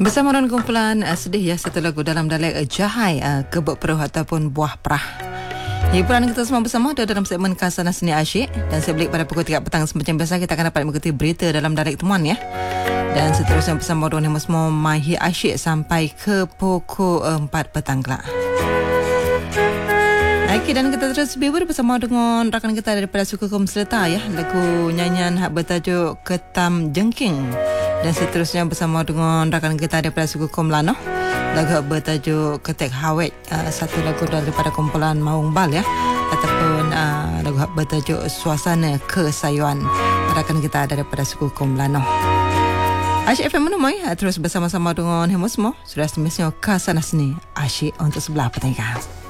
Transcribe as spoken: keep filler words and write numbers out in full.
Bersama orang kumpulan uh, sedih ya, satu lagu dalam dialek uh, Jahai, uh, Kebek Peruh ataupun Buah Perah. Hiburan kita semua bersama ada dalam segmen Kasana Seni Asyik, dan saya balik pada pukul tiga petang semacam biasa kita akan dapat mengikuti berita dalam dialek temuan ya. Dan seterusnya bersama orang yang semua Mahi Asyik sampai ke pukul empat petang kelak. Okey, dan kita terus bibur bersama dengan rakan kita daripada suku kaum Seleta ya, lagu nyanyian hak bertajuk Ketam Jengking. Dan seterusnya bersama dengan rakan kita daripada suku kaum Lanoh, lagu bertajuk Ketek Hawet, uh, satu lagu daripada kumpulan Maung Bal ya, ataupun uh, lagu bertajuk Suasana Kesayuan, rakan kita daripada suku kaum Lanoh. Asyik F M menemui uh, terus bersama-sama dengan Hemo semua. Sudah semestinya Kasana Seni Asyik untuk sebelah petang.